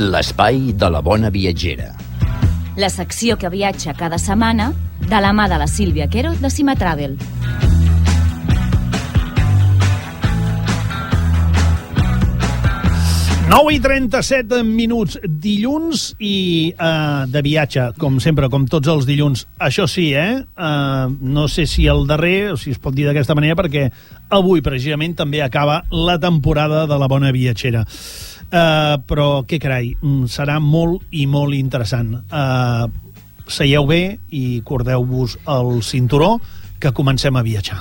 l'espai de la bona viatgera. La secció que viatja cada setmana de la mà de la Sílvia Quero de Cima Travel. i 37 minuts, dilluns i de viatge, com sempre, com tots els dilluns. Això sí, no sé si el darrer, o si es pot dir d'aquesta manera, perquè avui, precisament, també acaba la temporada de la bona viatgera. Però, què carai, serà molt i molt interessant. Seieu bé i cordeu-vos el cinturó, que comencem a viatjar.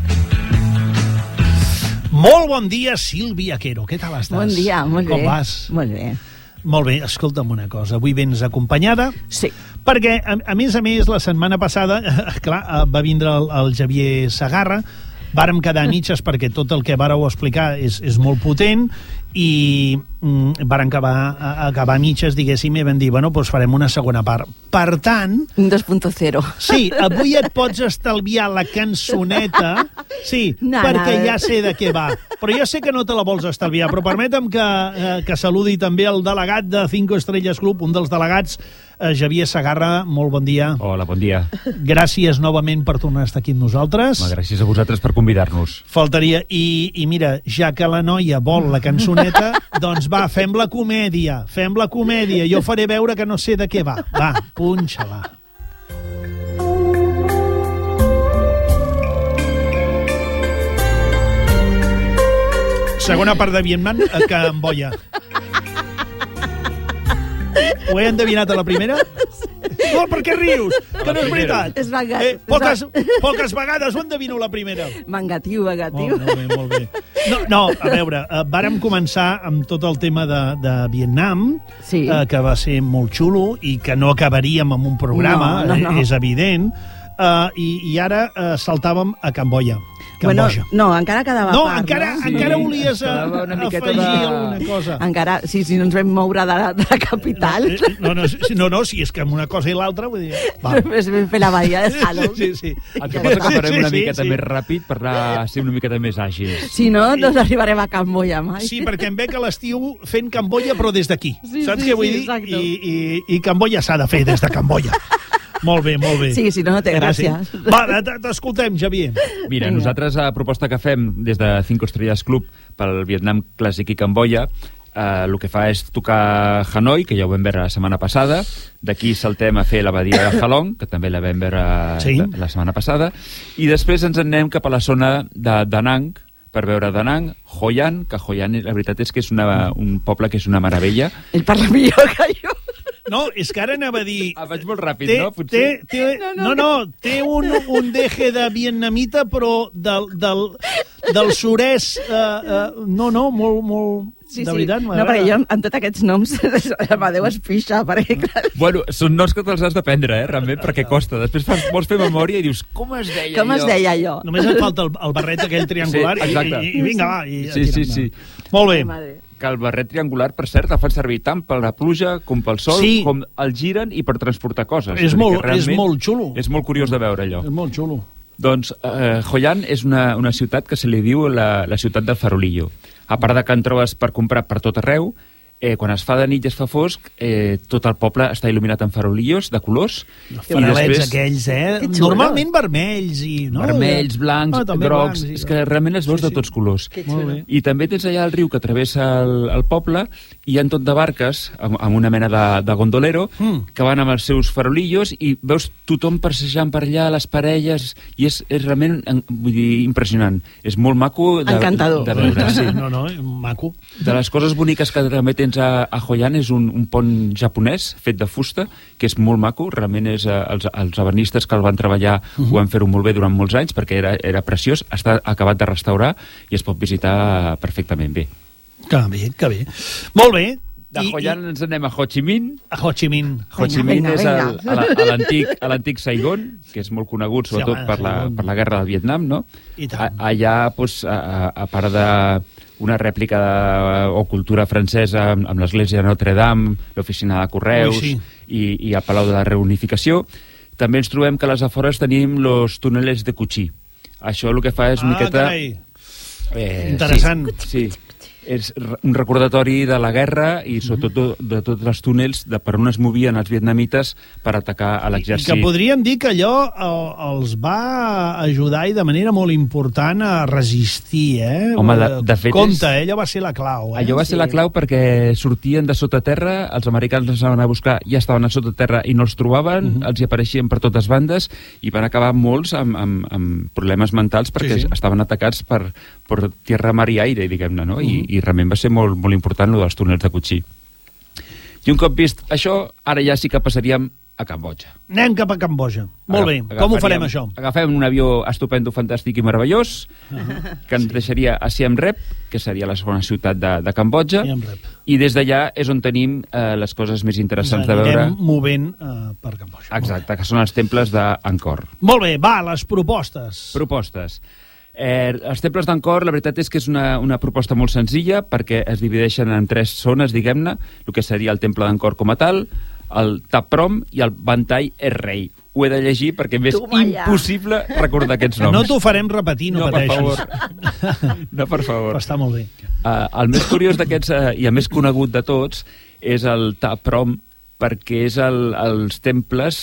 Molt bon dia, Sílvia Quero. Què tal estàs? Bon dia, molt bé. Com vas? Molt bé. Molt bé, escolta'm una cosa. Avui vens acompanyada? Sí. Perquè, a més, la setmana passada, clar, va vindre el Xavier Segarra, vàrem quedar a mitges perquè tot el que vàreu explicar és molt potent i vàrem acabar a mitges, diguéssim, i vam dir, bueno, doncs farem una segona part. Per tant... Un 2.0. Sí, avui et pots estalviar la cançoneta, sí, perquè ja sé de què va. Però ja sé que no te la vols estalviar, però permetem que saludi també el delegat de 5 Estrelles Club, un dels delegats, Xavier Segarra. Molt bon dia. Hola, bon dia. Gràcies novament per tornar a estar aquí amb nosaltres. Gràcies a vosaltres per convidar-nos. Faltaria. I mira, ja que la noia vol la cançoneta, doncs va, fem la comèdia. Jo faré veure que no sé de què va. Va, punxa-la. Segona part de Vietnam, a Camboya. Ho he endevinat a la primera? No, per què rius? Que no és veritat. És vengat. Poques vegades ho endevino la primera. Vengatiu. Molt bé. No, a veure, vàrem començar amb tot el tema de Vietnam, sí. Que va ser molt xulo i que no acabaríem amb un programa, no. És evident, i ara saltàvem a Camboya. Bueno, no, encara quedava part. Encara volies afegir alguna cosa. Encara, sí, no ens vam moure de la capital. No, si és que amb una cosa i l'altra, vull dir... Més ben fer la bahia de Salou. Sí. El que passa que farem una miqueta més ràpid per anar a ser una miqueta més àgils. Si no, no arribarem a Camboya mai. Sí, perquè em veig a l'estiu fent Camboya, però des d'aquí. Saps què vull dir? Exacte. I Camboya s'ha de fer des de Camboya. Molt bé. Sí, si no té gràcia. Va, t'escoltem, Xavier. Mira, nosaltres, la proposta que fem des de 5 Estrelles Club pel Vietnam Clàssic i Camboya, el que fa és tocar Hanoi, que ja ho vam veure la setmana passada. D'aquí saltem a fer la badia de Halong, que també la vam veure la setmana passada. I després ens en anem cap a la zona de Da Nang, per veure Da Nang, Hoi An, que Hoi An, la veritat és que és un poble que és una meravella. Ell parla millor que jo. No, és que ara anava a dir... Vaig molt ràpid, no? Potser. Té un deje de vietnamita, però del sud-est... molt... Sí, de veritat, no, perquè jo amb tots aquests noms m'adeu es pixa, perquè... Bueno, són noms que te'ls has d'aprendre, realment, perquè costa. Després vols fer memòria i dius, com es deia allò? Només et falta el barret aquell triangular i vinga, va. Sí. Molt bé. Que el barret triangular, per cert, el fan servir tant per la pluja com pel sol, com el giren i per transportar coses. És molt xulo. És molt curiós de veure allò. És molt xulo. Doncs Hoi An és una ciutat que se li diu la ciutat del farolillo. A part de que en trobes per comprar per tot arreu, quan es fa de nit i es fa fosc, tot el poble està il·luminat amb farolillos de colors. Farolets aquells, normalment vermells. Vermells, blancs, grocs... És que realment els veus de tots colors. I també tens allà el riu que travessa el poble i hi ha tot de barques, amb una mena de gondolero, que van amb els seus farolillos i veus tothom passejant per allà, les parelles, i és realment impressionant. És molt maco de veure. No, maco. De les coses boniques que també tens a Hoi An és un pont japonès fet de fusta, que és molt maco. Realment és els ebenistes que el van treballar ho van fer-ho molt bé durant molts anys perquè era preciós, està acabat de restaurar i es pot visitar perfectament bé. Que bé. Molt bé. De Hoi An ens anem a Ho Chi Minh. Ho Chi Minh és a l'antic Saigon, que és molt conegut sobretot per la guerra del Vietnam, no? Allà, a part de una rèplica o cultura francesa amb l'església de Notre-Dame, l'oficina de correus i el Palau de la Reunificació, també ens trobem que a les afores tenim los túneles de Cu Chi. Això el que fa és una miqueta... Interessant. Sí. és un recordatori de la guerra i sobretot de tots els túnels per on es movien els vietnamites per atacar a l'exèrcit. I que podríem dir que allò els va ajudar i de manera molt important a resistir, Home, de fet compte, allò va ser la clau. Allò va ser la clau perquè sortien de sota terra, els americans els anaven a buscar, ja estaven a sota terra i no els trobaven, els hi apareixien per totes bandes i van acabar molts amb problemes mentals perquè estaven atacats per tierra, mar i aire, diguem-ne, no? I realment va ser molt, molt important el dels túnels de Cutxí. I un cop vist això, ara ja sí que passaríem a Cambodja. Anem cap a Cambodja. Molt bé. Com ho farem, això? Agafem un avió estupendo, fantàstic i meravellós, que ens deixaria a Siem Reap, que seria la segona ciutat de Cambodja, i des d'allà és on tenim les coses més interessants de veure. Anirem movent per Cambodja. Exacte, que són els temples d'Angkor. Molt bé, va, les propostes. Els temples d'Angkor, la veritat és que és una proposta molt senzilla perquè es divideixen en 3 zones, diguem-ne, el que seria el temple d'Angkor com a tal, el Thap Prom i el Bantai Er-Rei. Ho he de llegir perquè m'és impossible recordar aquests noms. No t'ho farem repetir, no pateixis. No, per favor. Però està molt bé. El més curiós d'aquests, i el més conegut de tots, és el Thap Prom, perquè és els temples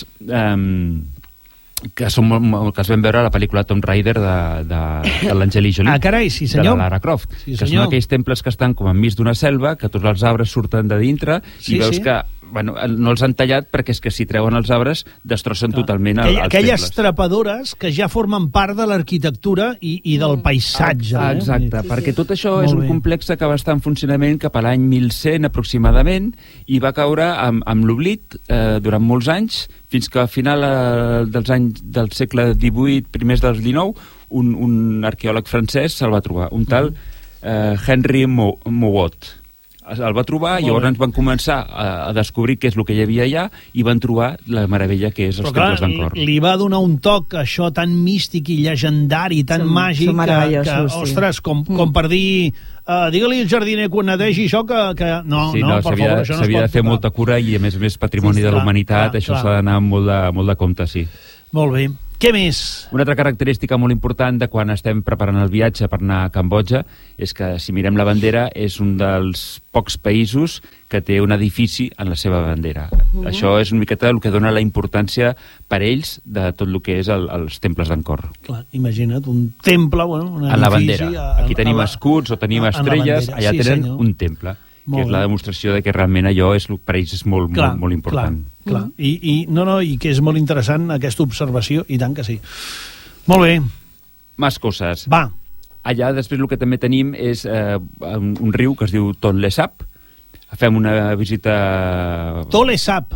que es vam veure a la pel·lícula Tomb Raider de l'Angelina Jolie. Carai, sí senyor. De la Lara Croft. Sí, que són aquells temples que estan com enmig d'una selva, que tots els arbres surten de dintre i veus que no els han tallat perquè és que si treuen els arbres destrossen totalment els temples. Aquelles trepadores que ja formen part de l'arquitectura i del paisatge. Exacte, perquè tot això és un complex que va estar en funcionament cap a l'any 1100 aproximadament i va caure amb l'oblit durant molts anys, fins que a final dels anys del segle XVIII, primers del XIX, un arqueòleg francès se'l va trobar, un tal Henry Mouot. El va trobar i llavors van començar a descobrir què és el que hi havia allà i van trobar la meravella que és els temples d'Angkor. Li va donar un toc això tan místic i llegendari, tan màgic, que ostres, com per dir... digue-li al jardiner quan netegi això que... No, per favor, això no es pot tocar. S'havia de fer molta cura i a més patrimoni de la humanitat, això s'ha d'anar amb molt de compte, sí. Molt bé. Què més? Una altra característica molt important de quan estem preparant el viatge per anar a Cambodja és que, si mirem la bandera, és un dels pocs països que té un edifici en la seva bandera. Això és una miqueta el que dona la importància per ells de tot el que és els temples d'Angkor. Clar, imagina't, un temple, un edifici... En la bandera. Aquí tenim escuts o tenim estrelles, allà tenen un temple, que és la demostració de que realment allò per ells és molt important. Clar. I que és molt interessant aquesta observació, i tant que sí. Molt bé. Més coses. Va. Allà després el que també tenim és un riu que es diu Tonle Sap. Fem una visita... Tonle Sap.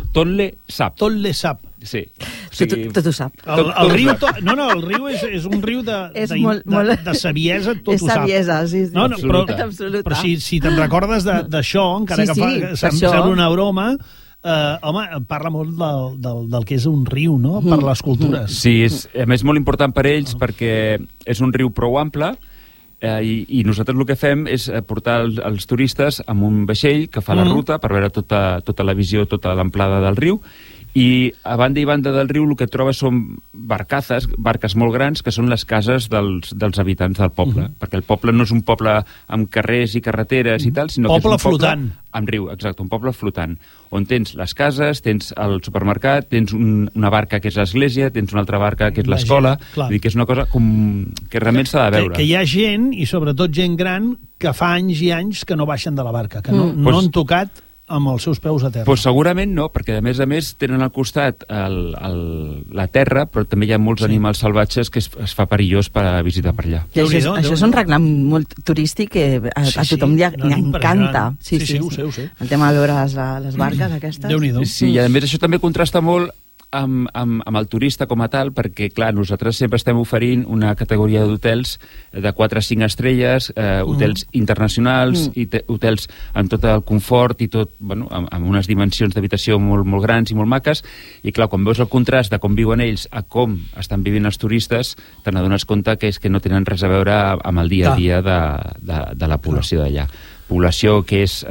Sí. Tot ho sap. El riu... el riu és un riu de saviesa, tot ho sap. És saviesa, sí. Però si te'n recordes d'això, encara que sembla una broma... home, parla molt del que és un riu, no?, per les cultures. Sí, a més molt important per ells perquè és un riu prou ample i nosaltres el que fem és portar els turistes amb un vaixell que fa la ruta per veure tota la visió, tota l'amplada del riu, i a banda i banda del riu el que trobes són barques molt grans, que són les cases dels habitants del poble, perquè el poble no és un poble amb carrers i carreteres i tal, sinó que és un poble amb riu, exacte, un poble flotant, on tens les cases, tens el supermercat, tens una barca que és l'església, tens una altra barca que és l'escola, vull dir que és una cosa que realment s'ha de veure. Que hi ha gent, i sobretot gent gran, que fa anys i anys que no baixen de la barca, que no han tocat amb els seus peus a terra. Pues segurament no, perquè a més tenen al costat la terra, però també hi ha molts animals salvatges que es fa perillós per a visitar per allà. Això és un reclam molt turístic que a tothom li encanta. Sí, ho sé. El tema de veure les barques aquestes. Déu-n'hi-do. Sí, i a més això també contrasta molt amb el turista com a tal, perquè, clar, nosaltres sempre estem oferint una categoria d'hotels de 4 a 5 estrelles, hotels internacionals, i hotels amb tot el confort i tot, amb unes dimensions d'habitació molt, molt grans i molt maques, i clar, quan veus el contrast de com viuen ells a com estan vivint els turistes, te n'adones compte que és que no tenen res a veure amb el dia a dia de la població d'allà. Població que és,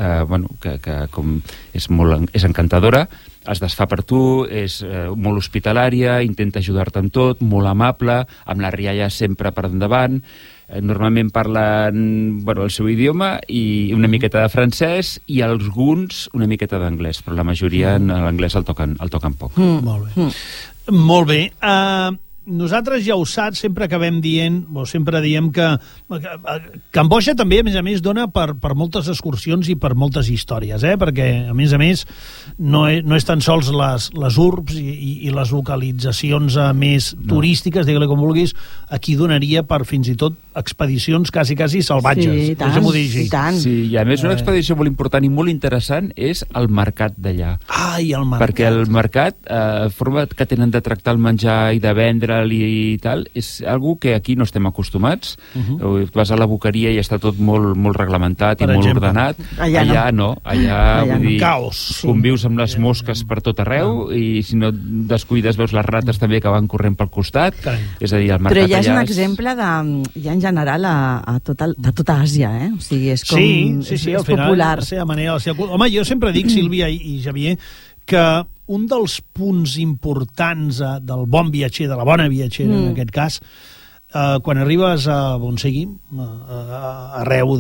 és encantadora, es desfà per tu, és molt hospitalària, intenta ajudar-te amb tot, molt amable, amb la rialla sempre per endavant, Normalment parlen el seu idioma i una miqueta de francès i alguns una miqueta d'anglès, però la majoria l'anglès el toquen poc. Molt bé. Molt bé. Nosaltres ja ho saps, sempre acabem dient, o sempre diem que Cambodja també, a més, dona per moltes excursions i per moltes històries, perquè, a més, no és tan sols les urbs i les localitzacions més turístiques, digue-li com vulguis, aquí donaria per fins i tot expedicions quasi salvatges. Sí, deixa'm-ho dir així. Sí, i a més una expedició molt important i molt interessant és el mercat d'allà. I el mercat. Perquè el mercat, forma que tenen de tractar el menjar i de vendre'l i tal, és algo que aquí no estem acostumats. Vas a la boqueria i està tot molt reglamentat i molt ordenat. Allà no. Allà vull dir, caos. Convius amb les mosques per tot arreu i si no descuides veus les rates també que van corrent pel costat. És a dir, el mercat allà... Però ja és un exemple ja en general a tota Àsia, O sigui, és com... Sí, és popular. Home, jo sempre dic, Sílvia i Xavier, que un dels punts importants del bon viatger, de la bona viatgera, en aquest cas, quan arribes a on sigui, arreu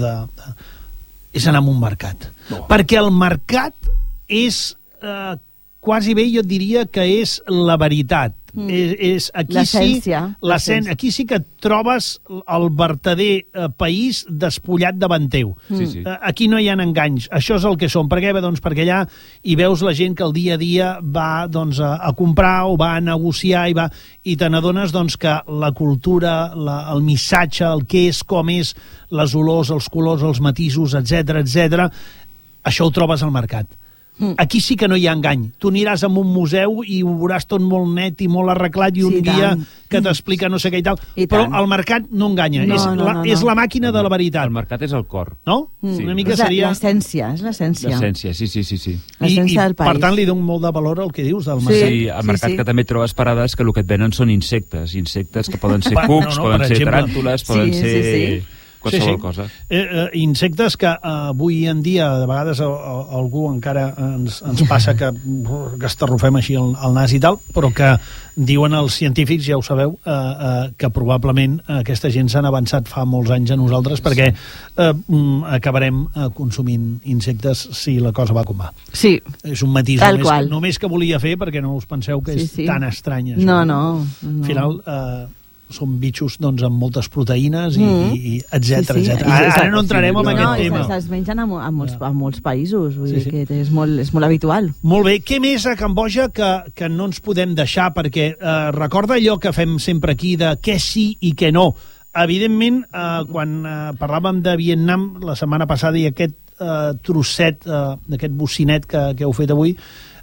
és anar a un mercat. Perquè el mercat és quasi bé, jo et diria que és la veritat. L'essència. Aquí sí que trobes el vertader país despullat davant teu. Aquí no hi ha enganys. Això és el que som. Per què? Doncs perquè allà hi veus la gent que el dia a dia va a comprar o va a negociar i te n'adones que la cultura, el missatge, el què és, com és, les olors, els colors, els matisos, etc, això ho trobes al mercat. Aquí sí que no hi ha engany. Tu aniràs a un museu i ho veuràs tot molt net i molt arreglat i un guia que t'explica no sé què i tal, però el mercat no enganya. És la màquina de la veritat. El mercat és el cor. No? Una mica seria... L'essència, és l'essència. L'essència, sí. L'essència del país. Per tant, li dono molt de valor al que dius del mercat. Sí, al mercat que també trobes parades que el que et venen són insectes que poden ser cucs, poden ser taràntules, poden ser... qualsevol cosa. Insectes que avui en dia, de vegades algú encara ens passa que estarrufem així el nas i tal, però que diuen els científics, ja ho sabeu, que probablement aquesta gent s'han avançat fa molts anys a nosaltres perquè acabarem consumint insectes si la cosa va com va. Sí. És un matís només que volia fer perquè no us penseu que és tan estrany. No. Al final... són bitxos amb moltes proteïnes i etc. Ara no entrarem en aquest tema. Se'ls mengen a molts països, vull dir que és molt habitual. Molt bé, què més a Cambodja que no ens podem deixar? Perquè recorda allò que fem sempre aquí de què sí i què no. Evidentment, quan parlàvem de Vietnam la setmana passada i aquest trosset, aquest bocinet que heu fet avui,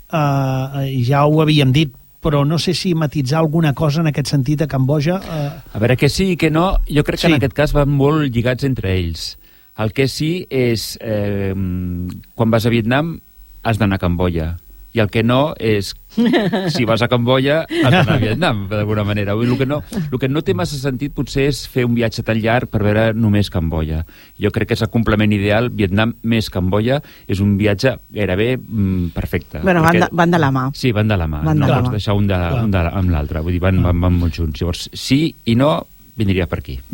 ja ho havíem dit, però no sé si matitzar alguna cosa en aquest sentit a Cambodja... A veure, que sí i que no, jo crec que en aquest cas van molt lligats entre ells. El que sí és, quan vas a Vietnam, has d'anar a Cambodja. I el que no és, si vas a Cambodja, has d'anar a Vietnam, d'alguna manera. El que no té massa sentit potser és fer un viatge tan llarg per veure només Cambodja. Jo crec que és el complement ideal. Vietnam més Cambodja és un viatge gairebé perfecte. Bueno, van de la mà. Sí, van de la mà. No pots deixar un amb l'altre. Vull dir, van molt junts. Llavors, sí i no... Vindria per aquí.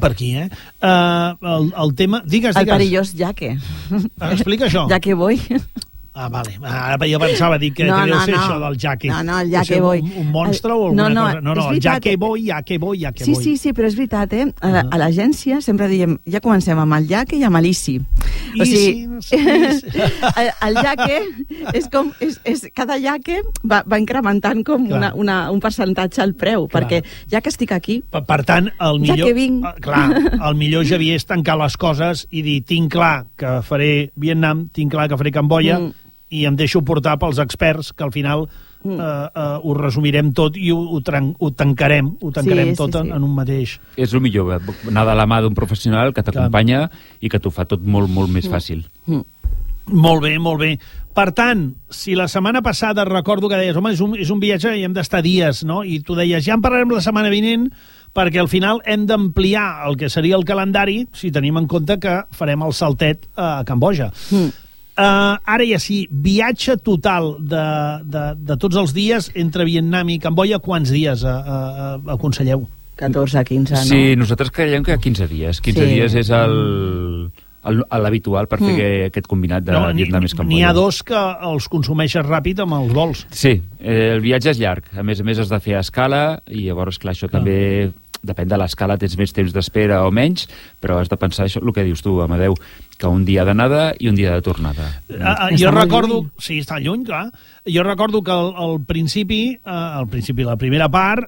El tema... Digues. El perillós yaque. Explica això. Yaque boy. Vale. Ara jo pensava dir que deu ser això del yaque. No, el yaque boy. Un monstre o alguna cosa? No, el yaque boy. Sí, però és veritat, A l'agència sempre diem, ja comencem amb el yaque i amb l'ICI. O sigui, el yaque és com... Cada yaque va incrementant com un percentatge al preu, perquè ja que estic aquí... Per tant, el millor, Xavier, és tancar les coses i dir, tinc clar que faré Vietnam, tinc clar que faré Cambodja, i em deixo portar pels experts, que al final ho resumirem tot i ho tancarem tot en un mateix. És el millor, anar de la mà d'un professional que t'acompanya i que t'ho fa tot molt, molt més fàcil. Molt bé. Per tant, si la setmana passada recordo que deies, home, és un viatge i hem d'estar dies, no? I tu deies, ja en parlarem la setmana vinent, perquè al final hem d'ampliar el que seria el calendari si tenim en compte que farem el saltet a Cambodja. Ara ja sí, viatge total de tots els dies entre Vietnam i Cambodja, quants dies aconselleu? 14, 15, no? Sí, nosaltres creiem que 15 dies. 15 dies és l'habitual per fer aquest combinat de Vietnam i Cambodja. N'hi ha dos que els consumeixes ràpid amb els vols. Sí, el viatge és llarg. A més has de fer escala i llavors, clar, això també depèn de l'escala, tens més temps d'espera o menys, però has de pensar això, el que dius tu, Amadeu, que un dia d'anada i un dia de tornada. Jo recordo... Sí, està lluny, clar. Jo recordo que al principi, la primera part,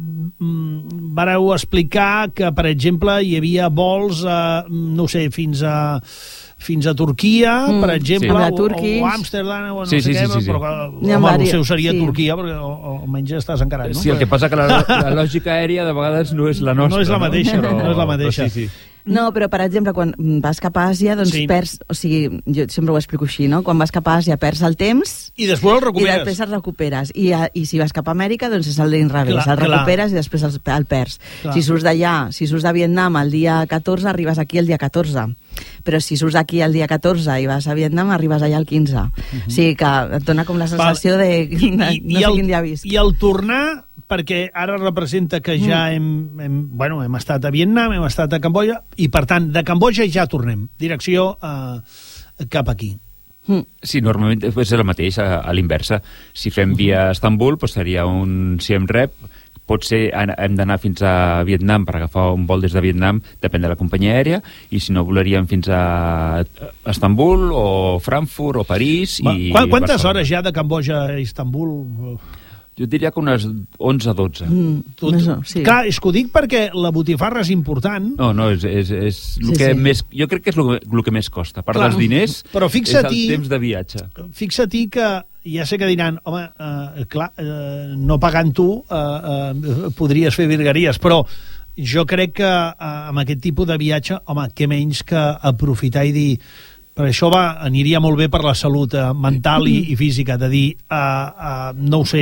vareu explicar que, per exemple, hi havia vols, no sé, fins a Turquia, per exemple, o Amsterdam, o no sé què, però el seu seria Turquia, perquè almenys estàs encarat, no? Sí, el que passa que la lògica aèria de vegades no és la nostra. No és la mateixa, no és la mateixa. No, però, per exemple, quan vas cap a Àsia, doncs perds... O sigui, jo sempre ho explico així, no? Quan vas cap a Àsia perds el temps... I després el recuperes. I després el recuperes. I si vas cap a Amèrica, doncs és el d'inrevés. El recuperes i després el perds. Si surts d'allà, si surts de Vietnam el dia 14, arribes aquí el dia 14. Però si surts d'aquí el dia 14 i vas a Vietnam, arribes allà el 15. O sigui que et dona com la sensació de no sé quin dia visc. I el tornar... perquè ara representa que ja hem estat a Vietnam, hem estat a Cambodja, i per tant, de Cambodja ja tornem, direcció cap aquí. Sí, normalment és el mateix, a l'inversa. Si fem via Istanbul, doncs seria un Siem Reap, potser hem d'anar fins a Vietnam per agafar un vol des de Vietnam, depèn de la companyia aèria, i si no volaríem fins a Istanbul o Frankfurt o París. Quantes hores ja de Cambodja a Istanbul? Jo diria que unes 11 o 12. Sí. Clar, és que ho dic perquè la botifarra és important. No, és el que més... Jo crec que és el que més costa. A part dels diners, però és el temps de viatge. Fixa-t'hi que ja sé que diran, home, clar, no pagant tu podries fer virgueries, però jo crec que amb aquest tipus de viatge, home, què menys que aprofitar i dir... Per això aniria molt bé per la salut mental i física, de dir, no ho sé,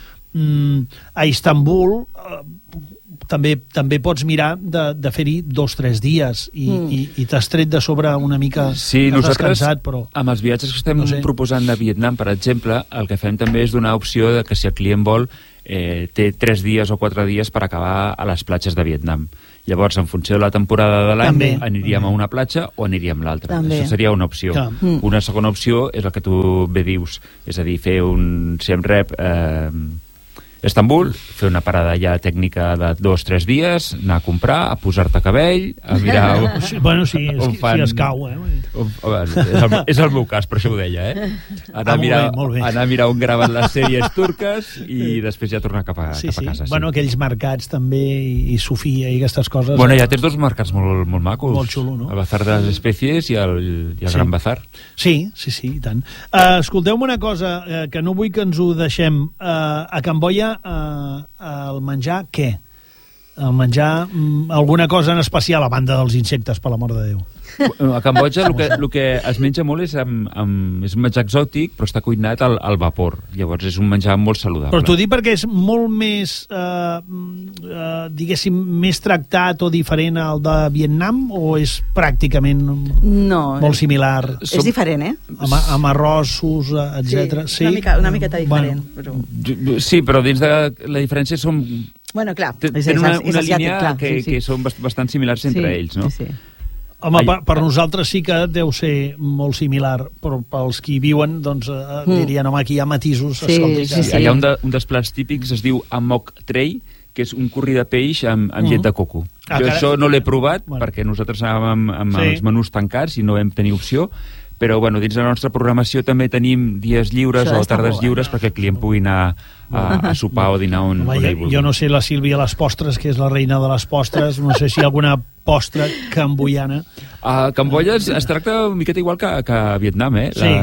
a Istanbul també pots mirar de fer-hi 2 o 3 dies i t'has tret de sobre una mica, has descansat, però... Amb els viatges que estem proposant de Vietnam, per exemple, el que fem també és donar opció de que si el client vol té 3 dies o 4 dies per acabar a les platges de Vietnam. Llavors, en funció de la temporada de l'any, aniríem a una platja o aniríem a l'altra. Això seria una opció. Una segona opció és el que tu bé dius, és a dir, fer un Siem Reap Istanbul, fer una parada ja tècnica de 2 o 3 dies, anar a comprar, a posar-te cabell, a mirar... Bueno, sí, si escau, És el meu cas, per això ho deia, anar a mirar on graven les sèries turques i després ja tornar cap a casa. Bueno, aquells mercats també, i Sofia i aquestes coses... Bueno, ja tens 2 mercats molt macos. Molt xulo, no? El Bazar de les Espècies i el Gran Bazar. Sí, i tant. Escolteu-me una cosa, que no vull que ens ho deixem. A Cambodja el menjar, què? El menjar, alguna cosa en especial a banda dels insectes, per l'amor de Déu? A Cambodja el que es menja molt és un menjar exòtic, però està cuinat al vapor. Llavors és un menjar molt saludable. Però t'ho dic perquè és molt més, diguéssim, més tractat o diferent al de Vietnam, o és pràcticament molt similar? És diferent, Amb arrossos, etc. Sí, una miqueta diferent. Sí, però dins de la diferència són... Bueno, clar, tenen una línia que són bastant similars entre ells, no? Sí. Home, per nosaltres sí que deu ser molt similar, però pels qui viuen, doncs, dirien, home, aquí hi ha matisos. Hi ha un dels plats típics, es diu Amok Trey, que és un curri de peix amb llet de coco. Jo això no l'he provat, perquè nosaltres anàvem amb els menús tancats i no vam tenir opció, però dins de la nostra programació també tenim dies lliures o tardes lliures perquè el client pugui anar a sopar o dinar on ell vulgui. Jo no sé, la Sílvia, les postres, que és la reina de les postres, no sé si hi ha alguna postre camboiana. A Cambodja es tracta una miqueta igual que a Vietnam,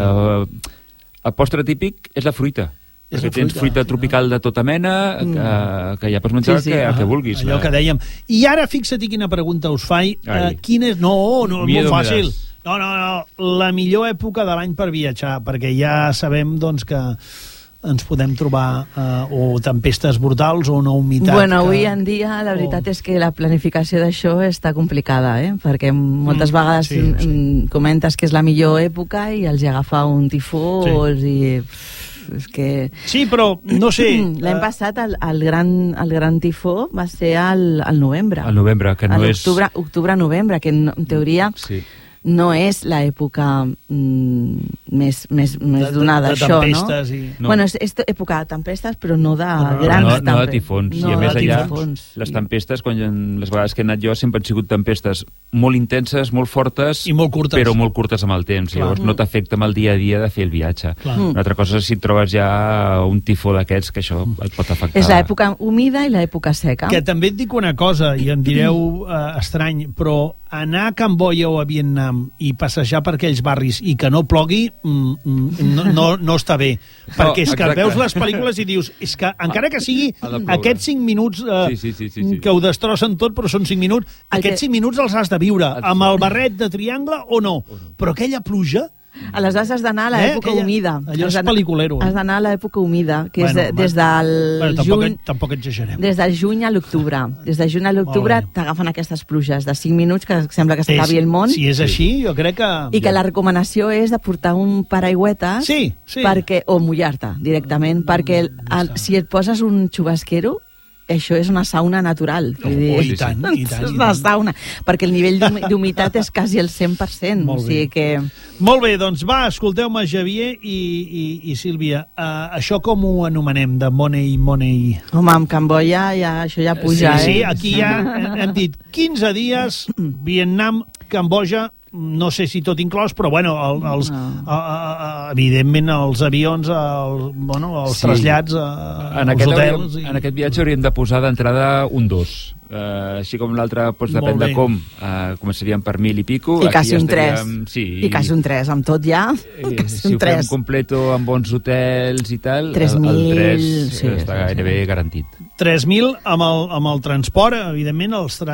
El postre típic és la fruita. Perquè tens fruita tropical de tota mena, que ja pots menjar el que vulguis. Allò que dèiem. I ara fixa't quina pregunta us faig. Quina és... No, molt fàcil. No, la millor època de l'any per viatjar, perquè ja sabem doncs, que ens podem trobar o tempestes brutals o una humitat... Bueno, avui en dia la veritat és que la planificació d'això està complicada, perquè moltes vegades comentes que és la millor època i els agafa un tifó i... és que... Sí, però, no sé... L'any passat el gran tifó va ser al novembre. Al novembre, que no és... Octubre-novembre, que en teoria... Sí. No és l'època més donada, això, no? No. Bueno, és època de tempestes, però no de grans tempestes. No de tifons. No, I a més allà, tifons. les tempestes, les vegades que he anat jo, sempre han sigut tempestes molt intenses, molt fortes, i molt curtes. Però molt curtes amb el temps. Clar. Llavors no t'afecta amb el dia a dia de fer el viatge. Una altra cosa és si trobes ja un tifó d'aquests, que això et pot afectar. És l'època humida i l'època seca. Que també et dic una cosa, i em direu estrany, però anar a Cambodja o a Vietnam i passejar per aquells barris i que no plogui no està bé, perquè és que veus les pel·lícules i dius, és que encara que sigui aquests 5 minuts que ho destrossen tot, però són 5 minuts, aquests 5 minuts els has de viure amb el barret de triangle o no, però aquella pluja... Aleshores has d'anar a l'època humida. Allò és pel·liculero. Has d'anar a l'època humida, que és des del juny... Tampoc exagerem. Des del juny a l'octubre. Des de juny a l'octubre t'agafen aquestes pluges de 5 minuts que sembla que s'acabi el món. Si és així, jo crec que... I que la recomanació és de portar un paraigüetes o mullar-te directament, perquè si et poses un xubasquero, això és una sauna natural. I tant. És una sauna, perquè el nivell d'humitat és quasi el 100%. O sigui que... Molt bé, doncs va, escolteu-me, Xavier i Sílvia. Això com ho anomenem, de Money? Home, amb Cambodja això ja puja, Sí, aquí ja hem dit 15 dies, Vietnam, Cambodja, no sé si tot inclòs, però bueno, evidentment els avions, els trasllats, els hotels... En aquest viatge hauríem de posar d'entrada un 2. Així com l'altre, depèn de com, començaríem per 1.000 i pico. I quasi un 3. I quasi un 3, amb tot ja. Si ho fem completo amb bons hotels i tal, 3.000, el 3 està gairebé garantit. 3.000 amb el transport, evidentment,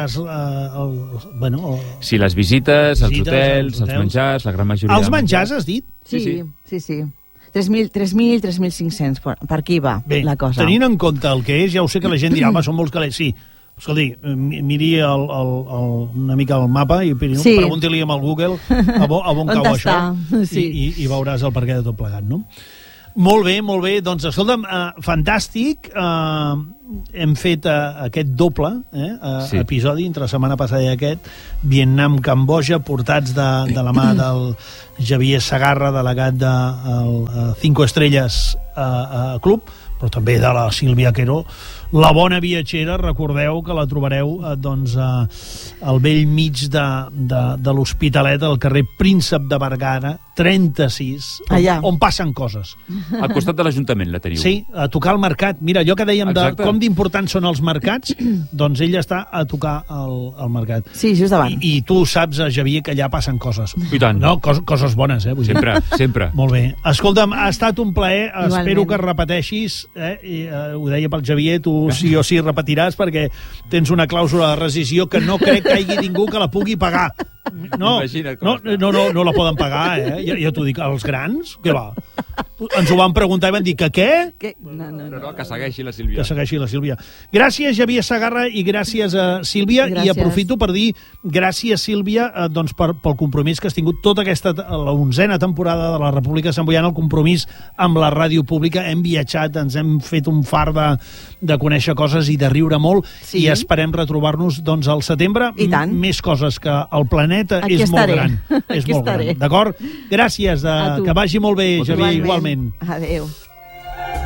Sí, les visites, els hotels, els menjars, la gran majoria... Els menjars, has dit? Sí. 3.000, 3.500, per aquí va la cosa. Tenint en compte el que és, ja ho sé que la gent dirà, home, són molts calés. Sí, escolti, miri una mica el mapa i pregunti-li amb el Google a on cau això i veuràs el perquè de tot plegat, no? Molt bé, doncs escolta'm, fantàstic, hem fet aquest doble episodi entre la setmana passada i aquest, Vietnam-Cambodja, portats de la mà del Xavier Segarra, delegat del 5 Estrelles Club, però també de la Sílvia Queró, la bona viatgera. Recordeu que la trobareu al vell mig de l'Hospitalet, al carrer Príncep de Vergara 36, on passen coses. Al costat de l'Ajuntament la teniu. Sí, a tocar el mercat. Mira, allò que dèiem com d'importants són els mercats, doncs ell està a tocar el mercat. Sí, just davant. I tu saps, Xavier, que allà passen coses. I tant. No, coses bones, Sempre. Molt bé. Escolta'm, ha estat un plaer. Igualment. Espero que repeteixis. Ho deia pel Xavier, tu sí o sí repetiràs, perquè tens una clàusula de rescisió que no crec que hi hagi ningú que la pugui pagar. No la poden pagar, ja t'ho dic, els grans, què va? Ens ho van preguntar i van dir que què? No, que segueixi la Sílvia. Que segueixi la Sílvia. Gràcies, Xavier Segarra, i gràcies a Sílvia. Gràcies. I aprofito per dir gràcies, Sílvia, pel compromís que has tingut tota la 11a temporada de la República Samboiana, el compromís amb la ràdio pública. Hem viatjat, ens hem fet un far de conèixer coses i de riure molt, i esperem retrobar-nos al setembre. I tant. Més coses, que el planeta és molt gran. És molt gran. D'acord? Gràcies. Que vagi molt bé, Xavier, igualment. Adéu.